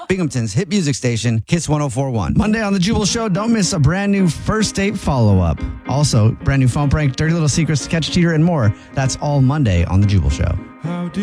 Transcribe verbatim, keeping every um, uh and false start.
Binghamton's hit music station, Kiss one oh four point one. Monday on The Jubal Show, don't miss a brand new first date follow-up. Also, brand new phone prank, dirty little secrets to catch a cheater, and more. That's all Monday on The Jubal Show.